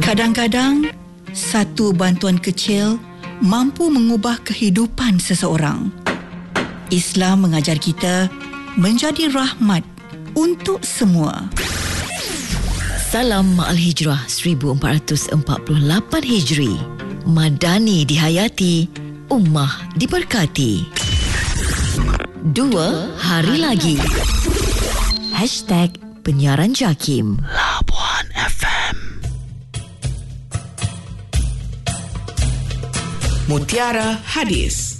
Kadang-kadang, satu bantuan kecil mampu mengubah kehidupan seseorang. Islam mengajar kita menjadi rahmat untuk semua. Salam Ma'al Hijrah 1448 Hijri. Madani dihayati, ummah diberkati. 2 hari lagi. #penyiaran JAKIM. Labuan FM. Mutiara Hadis.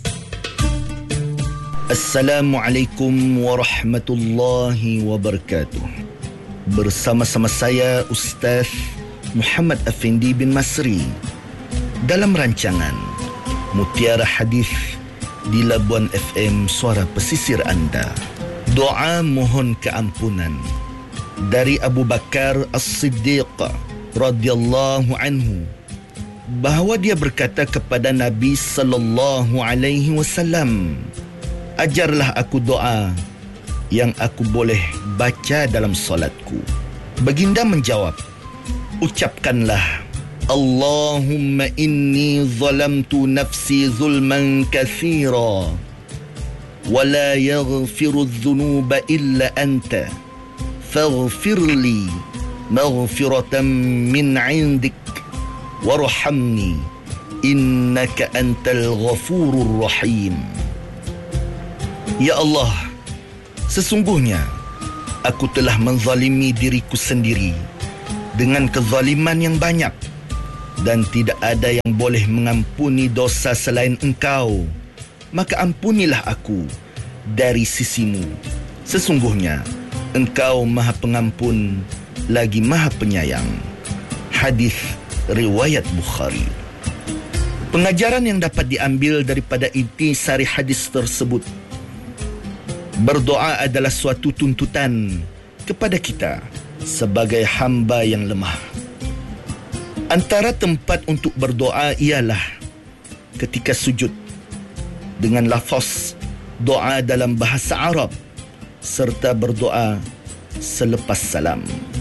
Assalamualaikum warahmatullahi wabarakatuh. Bersama-sama saya Ustaz Muhammad Afendi bin Masri dalam rancangan Mutiara Hadis di Labuan FM, suara pesisir anda. Doa mohon keampunan dari Abu Bakar As-Siddiq radhiyallahu anhu, bahawa dia berkata kepada Nabi sallallahu alaihi wasallam, ajarlah aku doa yang aku boleh baca dalam solatku. Baginda menjawab, ucapkanlah, Allahumma inni zalamtu nafsi zulman kathira wa la yaghfiru dhunuba illa anta faghfir li maghfiratan min 'indik warhamni innaka antal ghafurur rahim. Ya Allah, sesungguhnya aku telah menzalimi diriku sendiri dengan kezaliman yang banyak, dan tidak ada yang boleh mengampuni dosa selain Engkau. Maka ampunilah aku dari sisimu. Sesungguhnya Engkau Maha Pengampun lagi Maha Penyayang. Hadis riwayat Bukhari. Pengajaran yang dapat diambil daripada intisari hadis tersebut, berdoa adalah suatu tuntutan kepada kita sebagai hamba yang lemah. Antara tempat untuk berdoa ialah ketika sujud dengan lafaz doa dalam bahasa Arab serta berdoa selepas salam.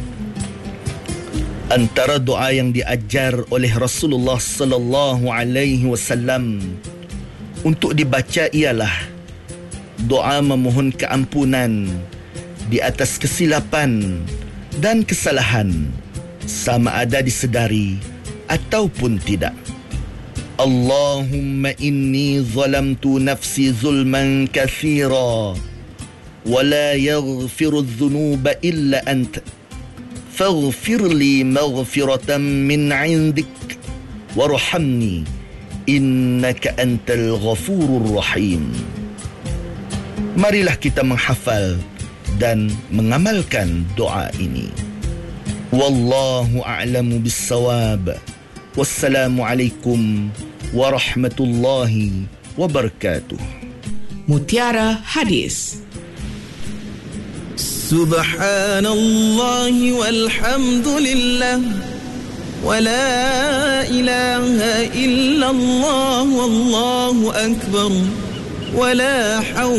Antara doa yang diajar oleh Rasulullah sallallahu alaihi wasallam untuk dibaca ialah doa memohon keampunan di atas kesilapan dan kesalahan, sama ada disedari ataupun tidak. Allahumma inni zalamtu nafsi zulman kathira wa la yaghfiru dhunuba illa anta faghfir li maghfiratan min 'indik warhamni innaka antal ghafurur rahim. Marilah kita menghafal dan mengamalkan doa ini. Wallahu a'lamu bis-shawab. Wassalamualaikum warahmatullahi wabarakatuh. Mutiara Hadis. Subhanallah walhamdulillah wa la ilaha illallah wallahu akbar wa la hawla